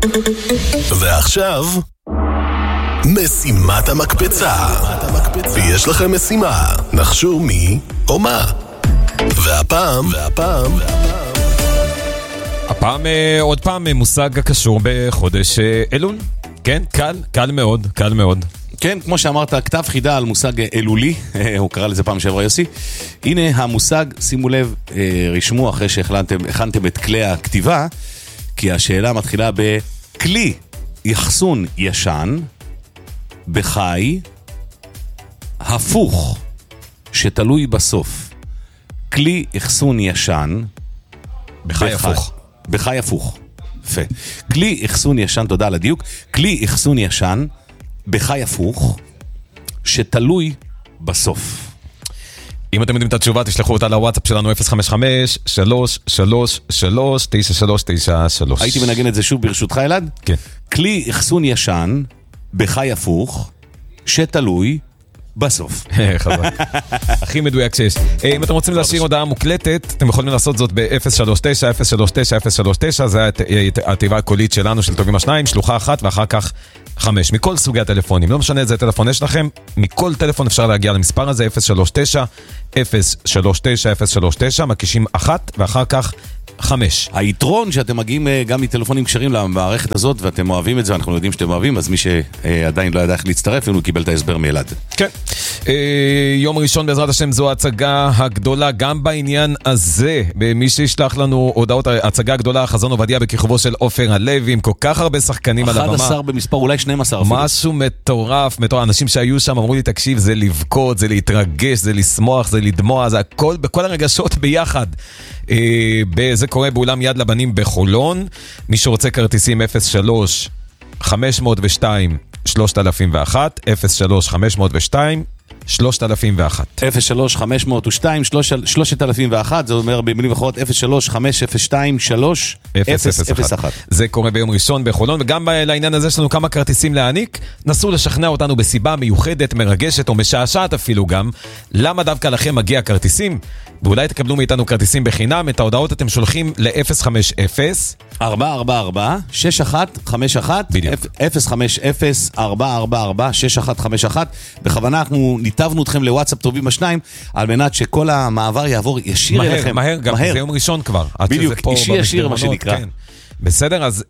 ועכשיו משימת המקפצה. ויש לכם משימה, נחשו מי או מה. והפעם עוד פעם מושג הקשור בחודש אלול. כן, קל מאוד. כן, כמו שאמרת, כתב חידה על מושג אלולי, הוא קרא לזה פעם שעברה יוסי. הנה המושג, שימו לב, רשמו אחרי שהכנתם את כלי הכתיבה, כי השאלה מתחילה בכלי יחסון ישן, בחי, הפוך, שתלוי בסוף. כלי יחסון ישן, בחי הפוך. בחי הפוך. יפה. כלי יחסון ישן, תודה על הדיוק. כלי יחסון ישן, בחי הפוך, שתלוי בסוף. אם אתם יודעים את התשובה, תשלחו אותה לוואטסאפ שלנו 055-333-9393. הייתי מנגן את זה שוב ברשותך אלעד? כן. כלי יחסון ישן, בחי הפוך, שתלוי בסוף. חזק. הכי מדויק שיש. אם אתם רוצים להשאיר הודעה מוקלטת, אתם יכולים לעשות זאת ב-039-039-039, זה התיבה הקולית שלנו של טובים השניים, שלוחה אחת ואחר כך 5, מכל סוגי הטלפונים, לא משנה איזה טלפון יש לכם, מכל טלפון אפשר להגיע למספר הזה, 039-039-039, מקישים 1 ואחר כך 5. היתרון שאתם מגיעים גם מטלפונים קשרים למערכת הזאת, ואתם אוהבים את זה, אנחנו יודעים שאתם אוהבים, אז מי שעדיין לא ידע איך להצטרף, הוא קיבל את ההסבר מאלעד. כן. יום ראשון בעזרת השם זו ההצגה הגדולה, גם בעניין הזה, מי שישלח לנו הודעות, ההצגה הגדולה, חזון עובדיה בכיכובו של עופר הלוי, עם כל כך הרבה שחקנים על הבמה. 11 במספר, אולי 12 אפילו. משהו מטורף. אנשים שהיו שם אמרו לי, תקשיב, זה לבכות, זה להתרגש, זה לשמוח, זה לדמוע, זה הכל, בכל הרגשות ביחד. זה קורה באולם יד לבנים בחולון. מי שרוצה כרטיסים 03-502-3001, 03-502-3001. 03-502-3001, זה אומר במילים אחרות 03-502-3001. זה קורה ביום ראשון בחולון, וגם לעניין הזה יש לנו כמה כרטיסים להעניק. נסו לשכנע אותנו בסיבה מיוחדת, מרגשת או משעשעת אפילו גם, למה דווקא לכם מגיע כרטיסים, ואולי תקבלו מאיתנו כרטיסים בחינם. את ההודעות אתם שולחים ל-050-444-6151, 050-444-6151. בכוונה אנחנו ניתבנו אתכם לוואטסאפ טובים השניים, על מנת שכל המעבר יעבור ישיר אליכם. מהר, גם זה יום ראשון כבר. בדיוק, ישיר מה שנקרא. בסדר, אז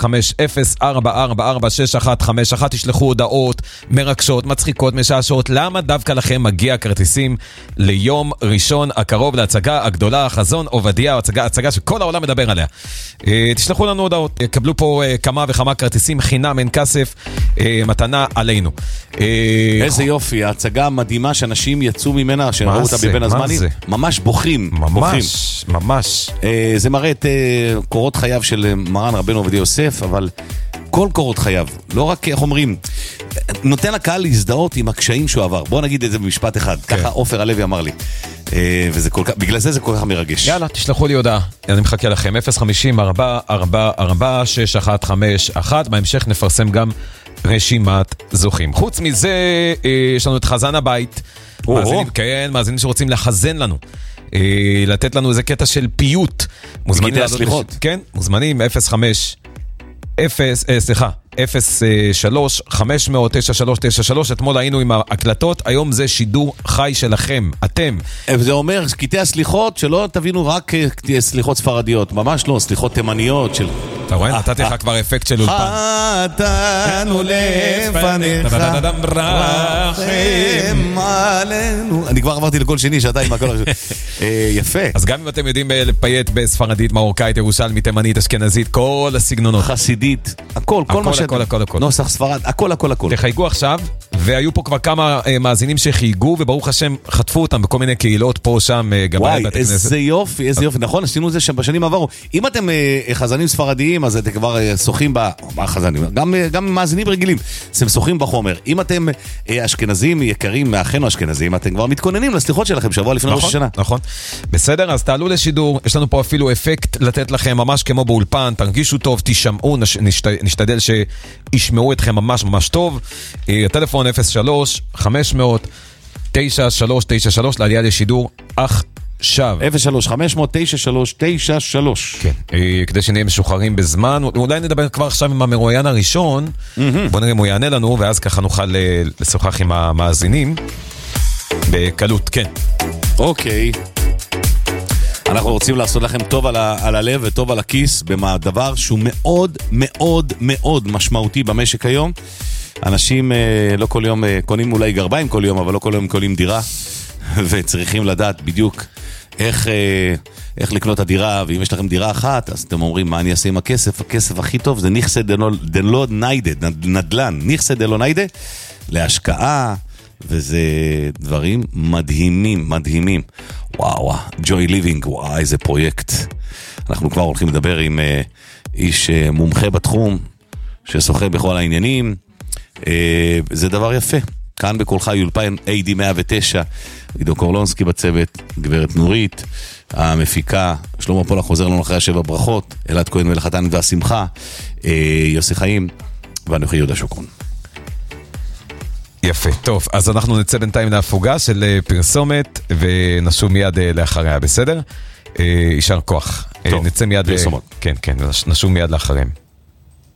050-444-6151, תשלחו הודעות מרגשות, מצחיקות, משעשעות, למה דווקא לכם מגיע כרטיסים ליום ראשון הקרוב להצגה הגדולה, החזון עובדיה, הצגה שכל העולם מדבר עליה. תשלחו לנו הודעות, יקבלו פה כמה וכמה כרטיסים חינם, אין כסף, מתנה עלינו. איזה יופי, ההצגה מדהימה שאנשים יצאו ממנה, שראו אותה בבין הזמנים, ממש בוכים. ממש. זה מראה את קורות חייו של מרן רבנו עובדיה יוסף, אבל כל קורות חייו, לא רק, איך אומרים, נותן לקהל להזדהות עם הקשיים שהוא עבר. בוא נגיד את זה במשפט אחד, ככה עופר הלוי אמר לי. בגלל זה כל כך מרגש. יאללה, תשלחו לי הודעה, אני מחכה לכם, 050-444-6151, בהמשך נפרסם גם רשימת זוכים. חוץ מזה, יש לנו את חזן הבית, מאזינים שרוצים לחזן לנו, לתת לנו איזה קטע של פיוט. מוזמנים הסליחות. כן, מוזמנים 03-500-9393. אתמול היינו עם ההקלטות, היום זה שידור חי שלכם, אתם. זה אומר, קטעי הסליחות, שלא תבינו רק סליחות ספרדיות, ממש לא, סליחות תימניות של... אתה רואה? נתתי לך כבר אפקט של אולפן. חתנו לפניך רחם עלינו. אני כבר עברתי לכל שני, שעתיים מהכל הראשון. יפה. אז גם אם אתם יודעים לפייט בספרדית, מרוקאית, ירושלמית, תימנית, אשכנזית, כל הסגנונות. חסידית, הכל, כל מה שאתם. נוסח ספרד, הכל. תחייגו עכשיו, והיו פה כבר כמה מאזינים שחייגו, וברוך השם חטפו אותם בכל מיני קהילות פה, שם, גם וואי, איזה יופי. נכון, עשינו את זה שם בשנים עברו. אם אתם חזנים ספרדיים, אז אתם כבר שוחים בחזנים, גם מאזינים רגילים, אתם שוחים בחומר. אם אתם אשכנזים יקרים מאחינו אשכנזים, אתם כבר מתכוננים לסליחות שלכם שבוע לפני ראש השנה. נכון. בסדר, אז תעלו לשידור, יש לנו פה אפילו אפקט לתת לכם ממש כמו באולפן, תרגישו טוב, תשמעו, נשתדל שישמעו אתכם ממש ממש טוב. הטלפון 03-500-9393 לעלייה לשידור שב. 03-500-9393. כן, כדי שנהיה משוחררים בזמן. אולי נדבר כבר עכשיו עם המרואיין הראשון. בוא נראה אם הוא יענה לנו, ואז ככה נוכל לשוחח עם המאזינים. בקלות, כן. אוקיי. אנחנו רוצים לעשות לכם טוב על הלב וטוב על הכיס, בדבר שהוא מאוד מאוד מאוד משמעותי במשק היום. אנשים לא כל יום קונים אולי גרביים כל יום, אבל לא כל יום קונים דירה, וצריכים לדעת בדיוק איך לקנות את הדירה, ואם יש לכם דירה אחת, אז אתם אומרים, מה אני אעשה עם הכסף? הכסף הכי טוב זה נכסה דלא ניידה, נדל"ן, נכסה דלא ניידה, להשקעה, וזה דברים מדהימים, מדהימים. וואו, ג'וי ליבינג, וואו, איזה פרויקט. אנחנו כבר הולכים לדבר עם איש מומחה בתחום, ששוחה בכל העניינים. זה דבר יפה. כאן בקולך יולפן AD 109, עידו קורלונסקי בצוות, גברת נורית, המפיקה, שלמה פולק חוזר לנו אחרי 7 ברכות, אלעד כהן מלך החתן והשמחה, יוסי חיים, ואנוכי יהודה שוקרון. יפה, טוב, אז אנחנו נצא בינתיים להפוגה של פרסומת, ונשוב מיד לאחריה, בסדר? יישר כוח. טוב, נצא מיד, פרסומות. כן, נשוב מיד לאחריהם.